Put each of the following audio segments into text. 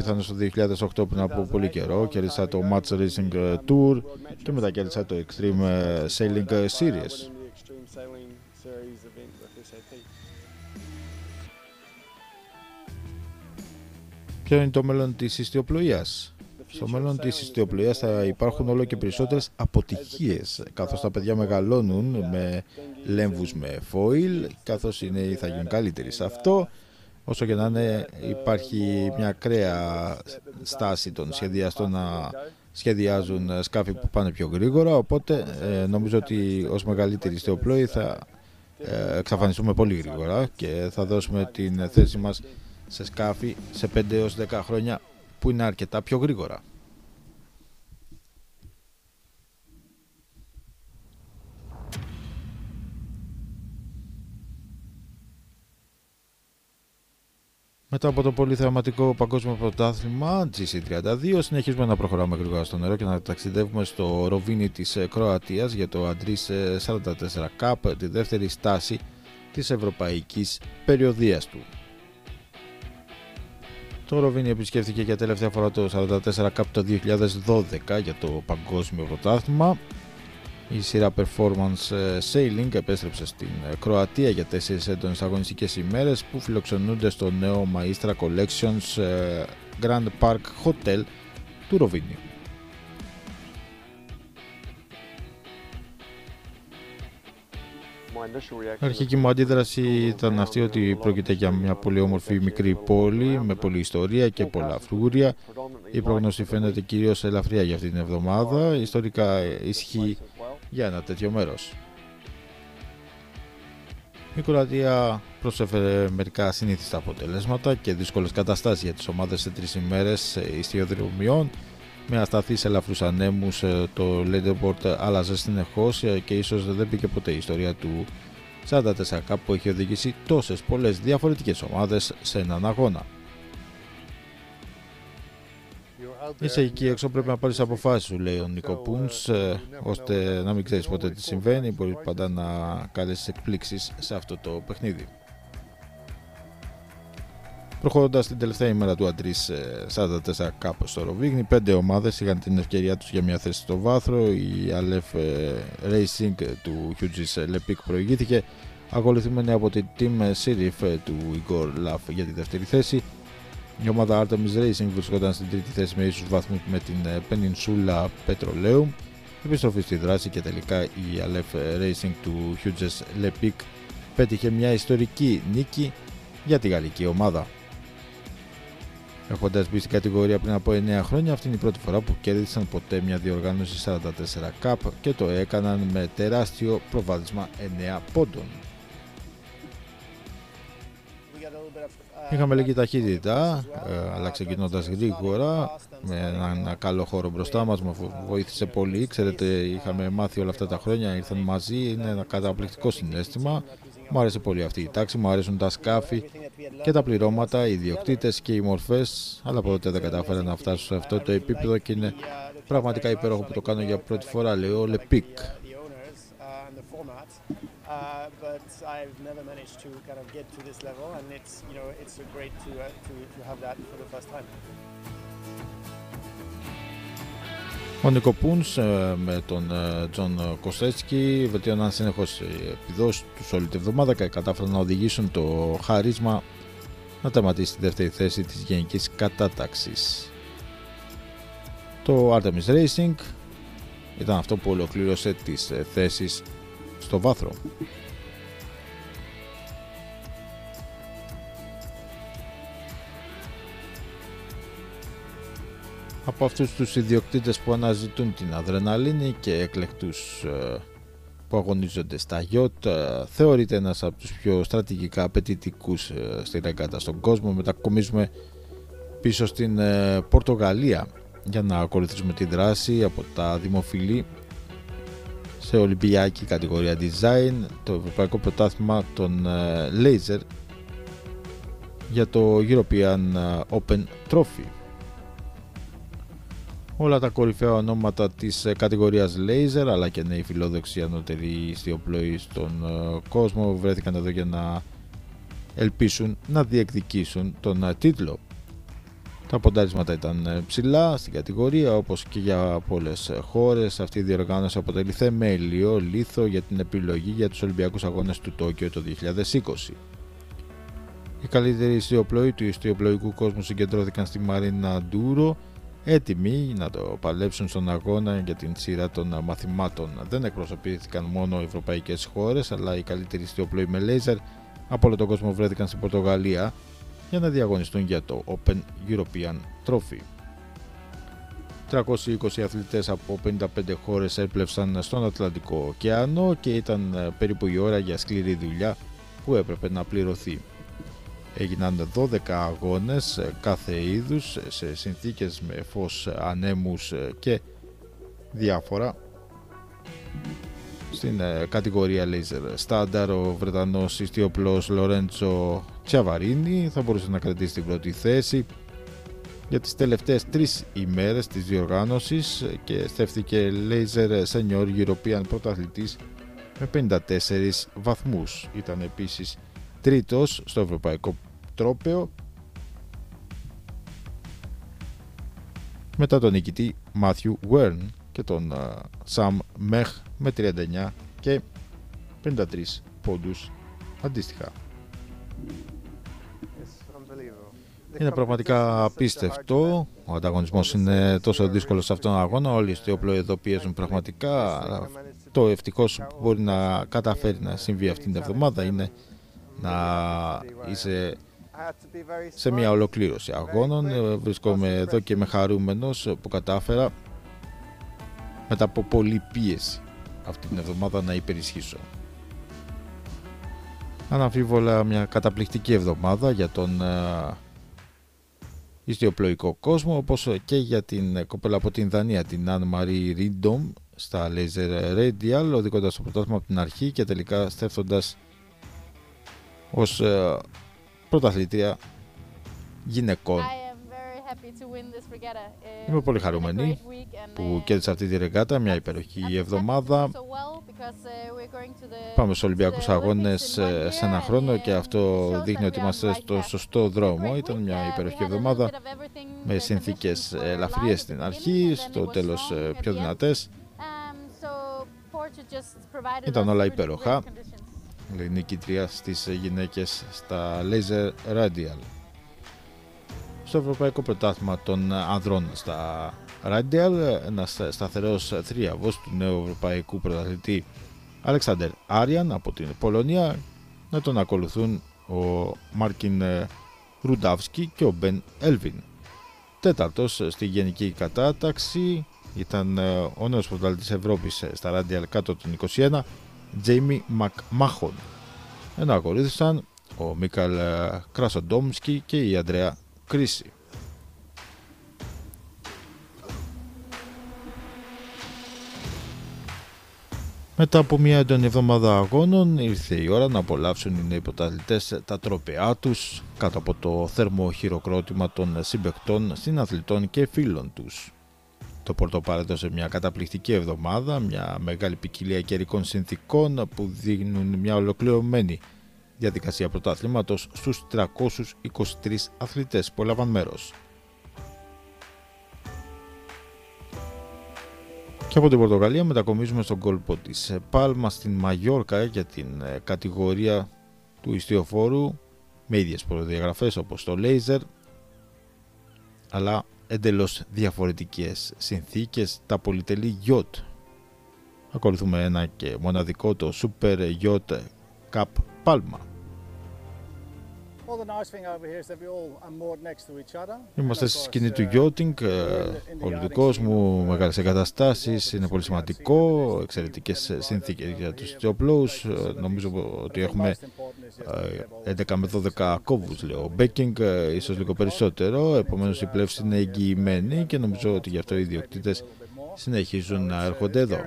πέθανε στο 2008 πριν από πολύ καιρό. Κέρδισα το Match Racing Tour και μετά κέρδισα το Extreme Sailing Series. Ποιο είναι το μέλλον της ιστιοπλοείας? Στο μέλλον της ιστιοπλοείας θα υπάρχουν όλο και περισσότερες αποτυχίες, καθώς τα παιδιά μεγαλώνουν με λέμβους με foil, καθώς οι νέοι θα γίνουν καλύτεροι σε αυτό. Όσο και να είναι, υπάρχει μια ακραία στάση των σχεδιαστών να σχεδιάζουν σκάφη που πάνε πιο γρήγορα, οπότε νομίζω ότι ως μεγαλύτεροι ιστιοπλόοι θα εξαφανιστούμε πολύ γρήγορα και θα δώσουμε την θέση μας σε σκάφη σε 5 έως 10 χρόνια που είναι αρκετά πιο γρήγορα. Μετά από το πολύ θεαματικό παγκόσμιο πρωτάθλημα GC32, συνεχίζουμε να προχωράμε γρήγορα στο νερό και να ταξιδεύουμε στο Ροβίνι της Κροατίας για το Andris 44 Cup, τη δεύτερη στάση της ευρωπαϊκής περιοδίας του. Το Ροβίνι επισκέφθηκε για τελευταία φορά το 44 Cup το 2012 για το παγκόσμιο πρωτάθλημα. Η σειρά Performance Sailing επέστρεψε στην Κροατία για 4 έντονες αγωνιστικές ημέρες που φιλοξενούνται στο νέο Maistra Collections Grand Park Hotel του Ροβίνι. Η αρχική μου αντίδραση ήταν αυτή ότι πρόκειται για μια πολύ όμορφη μικρή πόλη με πολλή ιστορία και πολλά φρούρια. Η πρόγνωση φαίνεται κυρίως ελαφριά για αυτή την εβδομάδα. Ιστορικά ισχύει για ένα τέτοιο μέρος. Η Κροατία προσέφερε μερικά συνήθιστα αποτελέσματα και δύσκολες καταστάσεις για τις ομάδες σε 3 ημέρες ιστιοδρομιών. Με ασταθείς ελαφρούς ανέμους, το leaderboard άλλαζε συνεχώς και ίσως δεν μπήκε ποτέ η ιστορία του 44 Cup που έχει οδηγήσει τόσες πολλές διαφορετικές ομάδες σε έναν αγώνα. Είσαι εκεί έξω, πρέπει να πάρεις αποφάσεις σου, λέει ο Νίκο Πούντς, ώστε να μην ξέρεις ποτέ τι συμβαίνει, μπορείς πάντα να κάνεις εκπλήξεις σε αυτό το παιχνίδι. Προχωρώντας την τελευταία ημέρα του Andris 44 Cup στο Ροβίνι, 5 ομάδες είχαν την ευκαιρία τους για μια θέση στο βάθρο. Η Aleph Racing του Hughes Lepik προηγήθηκε, ακολουθημένη από την Team Sirif του Igor Laf για τη δεύτερη θέση. Η ομάδα Artemis Racing βρισκόταν στην τρίτη θέση με ίσους βαθμούς με την Peninsula Petroleum. Επιστροφή στη δράση και τελικά η Aleph Racing του Hughes Lepik πέτυχε μια ιστορική νίκη για τη γαλλική ομάδα. Έχοντας μπει στην κατηγορία πριν από 9 χρόνια, αυτή είναι η πρώτη φορά που κέρδισαν ποτέ μια διοργάνωση 44 Cup και το έκαναν με τεράστιο προβάδισμα 9 πόντων. Είχαμε λίγη ταχύτητα, αλλά ξεκινώντας γρήγορα, με έναν καλό χώρο μπροστά μας, μου βοήθησε πολύ. Ξέρετε, είχαμε μάθει όλα αυτά τα χρόνια, ήρθαν μαζί, είναι ένα καταπληκτικό συναίσθημα. Μου άρεσε πολύ αυτή η τάξη, μου αρέσουν τα σκάφη και τα πληρώματα, οι ιδιοκτήτες και οι μορφές, αλλά ποτέ δεν κατάφερα να φτάσω σε αυτό το επίπεδο και είναι πραγματικά υπέροχο που το κάνω για πρώτη φορά, λέει ο Lepik. But I've never managed to kind of get to this level, and it's great to have that for the first time. Ο Νίκο Πούντς με τον Τζον Κοσέτσκι βελτίωναν συνεχώς επιδόσεις τους όλη τη εβδομάδα και κατάφεραν να οδηγήσουν το Χαρίσμα να τερματίσει στη δεύτερη θέση της γενικής κατάταξης. Το Artemis Racing ήταν αυτό που ολοκλήρωσε τις θέσεις στο βάθρο. Από αυτούς τους ιδιοκτήτες που αναζητούν την αδρεναλίνη και εκλεκτούς που αγωνίζονται στα γιότ, θεωρείται ένας από τους πιο στρατηγικά απαιτητικούς στη ρεγκάτα στον κόσμο. Μετακομίζουμε πίσω στην Πορτογαλία για να ακολουθήσουμε τη δράση από τα δημοφιλή σε ολυμπιακή κατηγορία design, το ευρωπαϊκό πρωτάθλημα των Laser για το European Open Trophy. Όλα τα κορυφαία ονόματα της κατηγορίας Laser, αλλά και νέοι φιλόδοξοι ανώτεροι ιστιοπλοοί στον κόσμο βρέθηκαν εδώ για να ελπίσουν να διεκδικήσουν τον τίτλο. Τα ποντάρίσματα ήταν ψηλά στην κατηγορία, όπως και για πολλές χώρες. Αυτή η διοργάνωση αποτελεί θεμέλιο λίθο για την επιλογή για τους Ολυμπιακούς Αγώνες του Τόκιο το 2020. Οι καλύτεροι ιστιοπλοοί του ιστιοπλοϊκού κόσμου συγκεντρώθηκαν στη Μαρίνα Ντούρο, έτοιμοι να το παλέψουν στον αγώνα για την σειρά των μαθημάτων. Δεν εκπροσωπήθηκαν μόνο οι ευρωπαϊκές χώρες, αλλά οι καλύτεροι ιστιοπλοοί με λέιζερ από όλο τον κόσμο βρέθηκαν στην Πορτογαλία για να διαγωνιστούν για το Open European Trophy. 320 αθλητές από 55 χώρες έπλευσαν στον Ατλαντικό ωκεάνο και ήταν περίπου η ώρα για σκληρή δουλειά που έπρεπε να πληρωθεί. Έγιναν 12 αγώνες κάθε είδους σε συνθήκες με φως, ανέμους και διάφορα. Στην κατηγορία Laser Standard ο Βρετανός ιστιοπλός Λορέντσο Τσαβαρίνι θα μπορούσε να κρατήσει την πρώτη θέση για τις τελευταίες 3 ημέρες της διοργάνωσης και στέφθηκε Laser Senior European πρωταθλητής με 54 βαθμούς. Ήταν επίσης τρίτος στο ευρωπαϊκό τρόπαιο μετά τον νικητή Μάθιου Βέρν και τον Σαμ Μεχ με 39 και 53 πόντους αντίστοιχα. Είναι πραγματικά απίστευτο. Ο ανταγωνισμός είναι τόσο δύσκολος σε αυτόν τον αγώνα. Όλοι οι ιστιοπλοοί εδώ πιέζουν πραγματικά. Το ευτυχώς που μπορεί να καταφέρει να συμβεί αυτήν την εβδομάδα είναι να είσαι σε μια ολοκλήρωση αγώνων. Βρίσκομαι εδώ και είμαι χαρούμενος που κατάφερα μετά από πολλή πίεση αυτή την εβδομάδα να υπερισχύσω. Αναμφίβολα μια καταπληκτική εβδομάδα για τον ιστιοπλοϊκό κόσμο, όπως και για την κοπέλα από την Δανία, την Αν Μαρί Ρίντομ στα Laser Radial, οδηγώντας το πρωτάθλημα από την αρχή και τελικά στέφτοντας ως πρωταθλήτρια γυναικών. Είμαι πολύ χαρούμενη που κέρδισα αυτή τη ρεγκάτα, μια υπέροχη εβδομάδα. Πάμε στους Ολυμπιακούς Αγώνες σε ένα χρόνο και αυτό δείχνει ότι είμαστε στο σωστό δρόμο. Ήταν μια υπέροχη εβδομάδα με συνθήκες ελαφριές στην αρχή, στο τέλος πιο δυνατές. Ήταν όλα υπέροχα. Η νικήτρια στις γυναίκες στα Laser Radial. Στο Ευρωπαϊκό Πρωτάθλημα των Ανδρών στα Radial, ένας σταθερός θρίαβος του νέου Ευρωπαϊκού Πρωταθλητή Αλεξάντερ Άριαν από την Πολωνία, να τον ακολουθούν ο Μάρκιν Ρουντάφσκι και ο Μπεν Έλβιν. Τέταρτος στη γενική κατάταξη ήταν ο νέος πρωταθλητής Ευρώπης στα Radial κάτω των 21, Τζέιμι Μακμάχον, ενώ ακολούθησαν ο Μίκαλ Κρασοντόμσκι και η Αντρέα Κρίση. Μετά από μια έντονη εβδομάδα αγώνων ήρθε η ώρα να απολαύσουν οι νέοι πρωταθλητές τα τρόπαιά τους κάτω από το θέρμο χειροκρότημα των συμπαικτών, συναθλητών και φίλων τους. Το Πόρτο παρέδωσε μια καταπληκτική εβδομάδα, μια μεγάλη ποικιλία καιρικών συνθήκων που δείχνουν μια ολοκληρωμένη διαδικασία πρωταθλήματος στους 323 αθλητές που έλαβαν μέρος. Και από την Πορτογαλία μετακομίζουμε στον κόλπο της Πάλμα στην Μαγιόρκα για την κατηγορία του ιστιοφόρου με ίδιες προδιαγραφές όπως το Laser, αλλά εντελώς διαφορετικές συνθήκες, τα πολυτελή yacht. Ακολουθούμε ένα και μοναδικό, το Super Yacht Cup Palma. Είμαστε στη σκηνή του yachting, όλου του κόσμου, μεγάλες εγκαταστάσεις, είναι πολύ σημαντικό, εξαιρετικές συνθήκες για τους ιστιοπλόους. Νομίζω ότι έχουμε 11 με 12 κόβους, λέω, μπέκινγκ, ίσως λίγο περισσότερο, επομένως η πλεύση είναι εγγυημένη και νομίζω ότι γι' αυτό οι ιδιοκτήτες συνεχίζουν να έρχονται εδώ.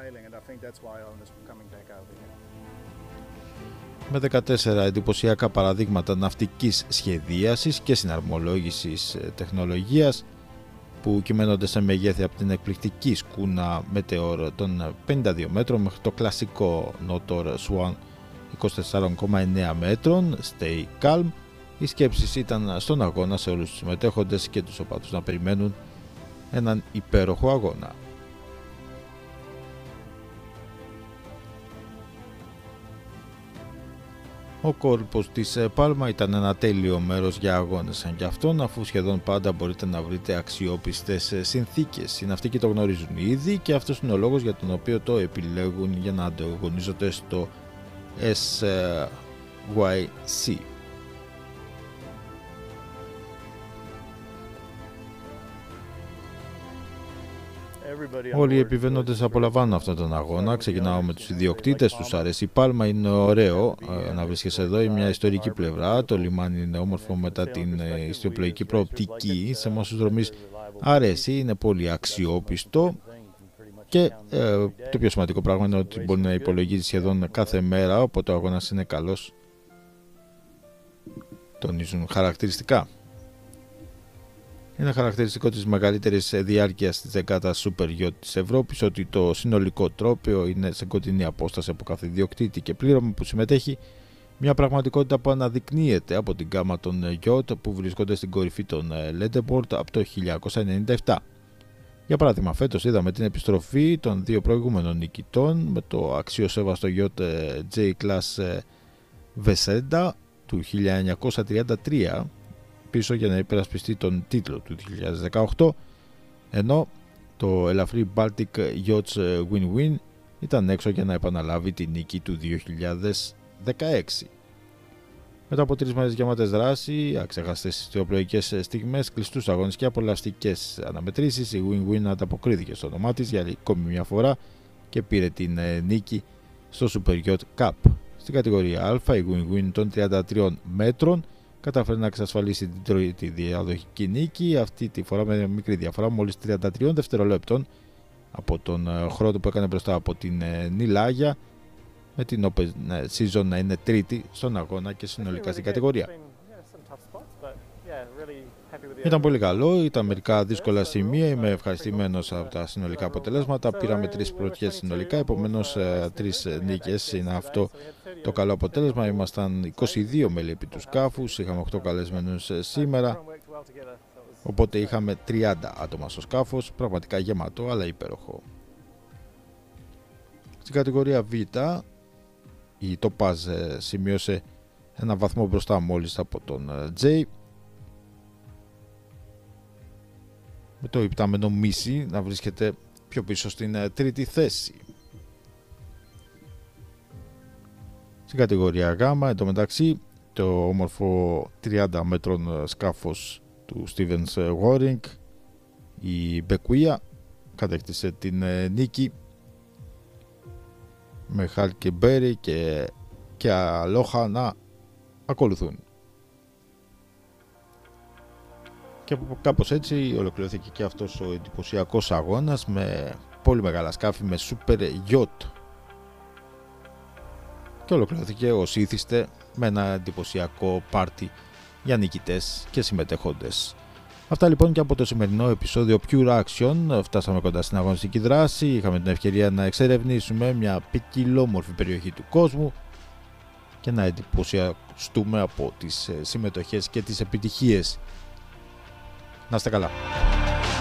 Με 14 εντυπωσιακά παραδείγματα ναυτικής σχεδίασης και συναρμολόγησης τεχνολογίας που κυμαίνονται σε μεγέθη από την εκπληκτική σκούνα Meteor των 52 μέτρων μέχρι το κλασικό Notor Swan 24,9 μέτρων, Stay Calm, Οι σκέψεις ήταν στον αγώνα σε όλους τους συμμετέχοντες και τους οπαδούς να περιμένουν έναν υπέροχο αγώνα. Ο κόλπος της Πάλμα ήταν ένα τέλειο μέρος για αγώνες σαν και αυτόν, αφού σχεδόν πάντα μπορείτε να βρείτε αξιόπιστες συνθήκες. Οι ναυτικοί το γνωρίζουν ήδη και αυτός είναι ο λόγος για τον οποίο το επιλέγουν για να ανταγωνίζονται στο SYC. Όλοι οι επιβαίνοντες απολαμβάνουν αυτόν τον αγώνα. Ξεκινάω με τους ιδιοκτήτες, τους αρέσει η Πάλμα, είναι ωραίο να βρίσκεσαι εδώ, είναι μια ιστορική πλευρά. Το λιμάνι είναι όμορφο μετά την ιστιοπλοϊκή προοπτική. Σε εμάς τους δρομείς αρέσει, είναι πολύ αξιόπιστο και το πιο σημαντικό πράγμα είναι ότι μπορεί να υπολογίζει σχεδόν κάθε μέρα, οπότε ο αγώνας είναι καλός. Τονίζουν χαρακτηριστικά. Είναι χαρακτηριστικό της μεγαλύτερης διάρκειας της δεκάτας Super Yacht της Ευρώπης ότι το συνολικό τρόπαιο είναι σε κοντινή απόσταση από κάθε ιδιοκτήτη και πλήρωμα που συμμετέχει, μια πραγματικότητα που αναδεικνύεται από την γκάμα των yacht που βρίσκονται στην κορυφή των Leaderboard από το 1997. Για παράδειγμα, φέτος είδαμε την επιστροφή των δύο προηγούμενων νικητών με το αξιοσέβαστο yacht J-Class Vesenda του 1933 πίσω για να υπερασπιστεί τον τίτλο του 2018, ενώ το ελαφρύ Baltic Yachts Win-Win ήταν έξω για να επαναλάβει τη νίκη του 2016. Μετά από 3 μέρες γεμάτες δράση, αξεχαστές ιστιοπλοϊκές στιγμές, κλειστούς αγώνες και απολαυστικές αναμετρήσεις, η Win-Win ανταποκρίθηκε στο όνομά της για ακόμη μια φορά και πήρε την νίκη στο Super Yacht Cup. Στην κατηγορία Α, η Win-Win των 33 μέτρων κατάφερε να εξασφαλίσει την τρίτη διαδοχική νίκη, αυτή τη φορά με μικρή διαφορά, μόλις 33 δευτερολέπτων από τον χρόνο που έκανε μπροστά από την Νιλάγια, με την Open Season να είναι τρίτη στον αγώνα και συνολικά στην κατηγορία. Ήταν πολύ καλό, ήταν μερικά δύσκολα σημεία, είμαι ευχαριστημένος από τα συνολικά αποτελέσματα, πήραμε 3 πρωτιές συνολικά, επομένως 3 νίκες είναι αυτό το καλό αποτέλεσμα. Ήμασταν 22 μέλη επί του σκάφους, είχαμε 8 καλεσμένους σήμερα, οπότε είχαμε 30 άτομα στο σκάφος, πραγματικά γεμάτο αλλά υπέροχο. Στην κατηγορία Β, η Topaz σημείωσε ένα βαθμό μπροστά μόλις από τον J, με το υπτάμενο Μίση να βρίσκεται πιο πίσω στην τρίτη θέση. Στην κατηγορία Γ, εντωμεταξύ, το όμορφο 30 μέτρων σκάφος του Stevens Waring, η Μπεκουία, κατέκτησε την νίκη με Χάλ και Μπέρι και Αλόχα να ακολουθούν. Και κάπως έτσι ολοκληρώθηκε και αυτός ο εντυπωσιακός αγώνας με πολύ μεγάλα σκάφη, με super yacht. Και ολοκληρώθηκε ως ήθιστε με ένα εντυπωσιακό πάρτι για νικητές και συμμετέχοντες. Αυτά λοιπόν και από το σημερινό επεισόδιο Pure Action. Φτάσαμε κοντά στην αγωνιστική δράση, είχαμε την ευκαιρία να εξερευνήσουμε μια ποικιλόμορφη περιοχή του κόσμου και να εντυπωσιαστούμε από τις συμμετοχές και τις επιτυχίες. Να είστε καλά.